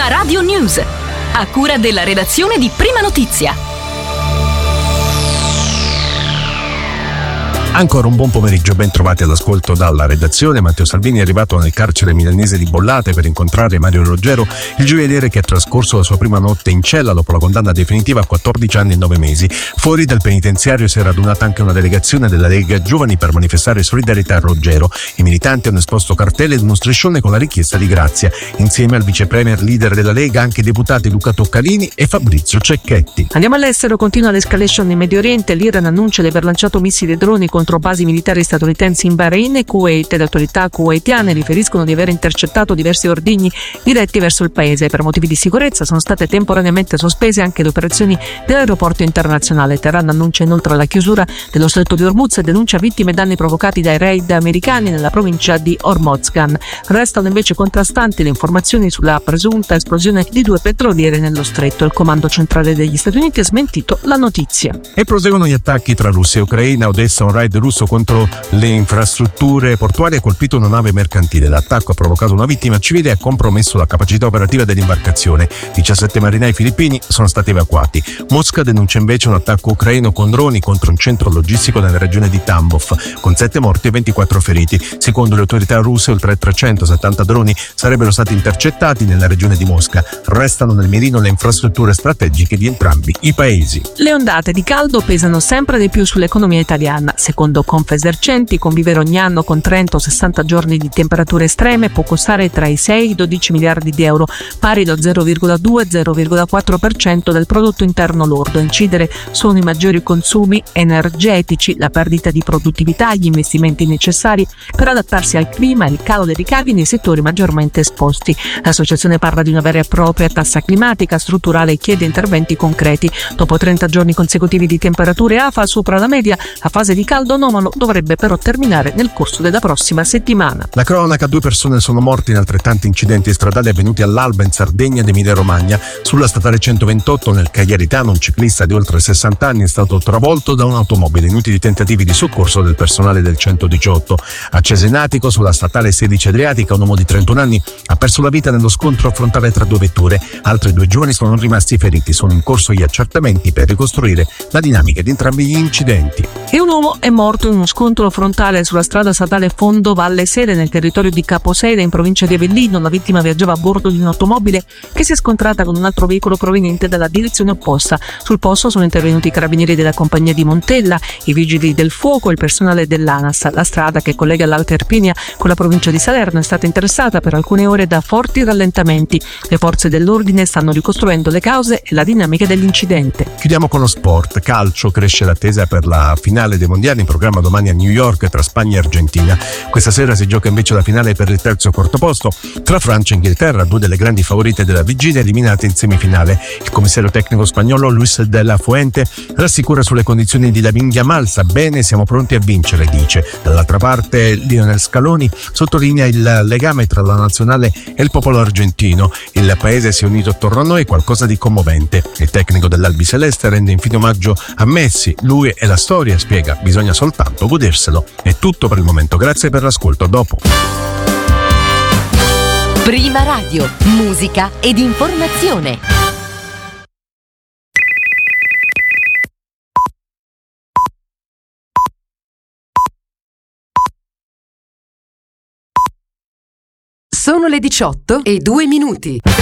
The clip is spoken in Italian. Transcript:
Prima Radio News, a cura della redazione di Prima Notizia. Ancora un buon pomeriggio, ben trovati all'ascolto dalla redazione. Matteo Salvini è arrivato nel carcere milanese di Bollate per incontrare Mario Roggero, il gioielliere che ha trascorso la sua prima notte in cella dopo la condanna definitiva a 14 anni e 9 mesi. Fuori dal penitenziario si è radunata anche una delegazione della Lega Giovani per manifestare solidarietà a Roggero. I militanti hanno esposto cartelli ed uno striscione con la richiesta di grazia. Insieme al vice premier leader della Lega anche i deputati Luca Toccalini e Fabrizio Cecchetti. Andiamo all'estero, continua l'escalation in Medio Oriente. L'Iran annuncia di aver lanciato missili e droni contro basi militari statunitensi in Bahrain e Kuwait. Le autorità kuwaitiane riferiscono di aver intercettato diversi ordigni diretti verso il paese. Per motivi di sicurezza sono state temporaneamente sospese anche le operazioni dell'aeroporto internazionale. Teheran annuncia inoltre la chiusura dello stretto di Hormuz e denuncia vittime e danni provocati dai raid americani nella provincia di Hormozgan. Restano invece contrastanti le informazioni sulla presunta esplosione di 2 petroliere nello stretto. Il comando centrale degli Stati Uniti ha smentito la notizia. E proseguono gli attacchi tra Russia e Ucraina. Odessa, un raid russo contro le infrastrutture portuali ha colpito una nave mercantile. L'attacco ha provocato una vittima civile e ha compromesso la capacità operativa dell'imbarcazione. 17 marinai filippini sono stati evacuati. Mosca denuncia invece un attacco ucraino con droni contro un centro logistico nella regione di Tambov, con 7 morti e 24 feriti. Secondo le autorità russe, oltre 370 droni sarebbero stati intercettati nella regione di Mosca. Restano nel mirino le infrastrutture strategiche di entrambi i paesi. Le ondate di caldo pesano sempre di più sull'economia italiana. Secondo Confesercenti, convivere ogni anno con 30 o 60 giorni di temperature estreme può costare tra i 6 e i 12 miliardi di euro, pari allo 0,2-0,4% del prodotto interno lordo. A incidere sono i maggiori consumi energetici, la perdita di produttività, gli investimenti necessari per adattarsi al clima e il calo dei ricavi nei settori maggiormente esposti. L'associazione parla di una vera e propria tassa climatica strutturale e chiede interventi concreti. Dopo 30 giorni consecutivi di temperature AFA sopra la media, la fase di caldo anomalo dovrebbe però terminare nel corso della prossima settimana. La cronaca: 2 persone sono morte in altrettanti incidenti stradali avvenuti all'Alba in Sardegna ed Emilia Romagna. Sulla statale 128 nel Cagliaritano un ciclista di oltre 60 anni è stato travolto da un'automobile. Inutili tentativi di soccorso del personale del 118. A Cesenatico, sulla statale 16 Adriatica, un uomo di 31 anni ha perso la vita nello scontro frontale tra 2 vetture. Altri 2 giovani sono rimasti feriti. Sono in corso gli accertamenti per ricostruire la dinamica di entrambi gli incidenti. E un uomo è morto in uno scontro frontale sulla strada statale Fondo Valle Sede nel territorio di Caposede in provincia di Avellino. La vittima viaggiava a bordo di un'automobile che si è scontrata con un altro veicolo proveniente dalla direzione opposta. Sul posto sono intervenuti i carabinieri della compagnia di Montella, i vigili del fuoco e il personale dell'ANAS. La strada che collega l'Alta Irpinia con la provincia di Salerno è stata interessata per alcune ore da forti rallentamenti. Le forze dell'ordine stanno ricostruendo le cause e la dinamica dell'incidente. Chiudiamo con lo sport. Calcio: cresce l'attesa per la finale dei mondiali in programma domani a New York tra Spagna e Argentina. Questa sera si gioca invece la finale per il terzo e quarto posto tra Francia e Inghilterra, 2 delle grandi favorite della vigilia eliminate in semifinale. Il commissario tecnico spagnolo Luis de la Fuente rassicura sulle condizioni di Lamine Yamal. Sa bene, siamo pronti a vincere, dice. Dall'altra parte Lionel Scaloni sottolinea il legame tra la nazionale e il popolo argentino. Il paese si è unito attorno a noi, qualcosa di commovente. Il tecnico dell'Albiceleste rende infine omaggio a Messi. Lui è la storia, spiega, bisogna soltanto goderselo. È tutto per il momento, grazie per l'ascolto, a dopo. Prima Radio, musica ed informazione. Sono le 18:02.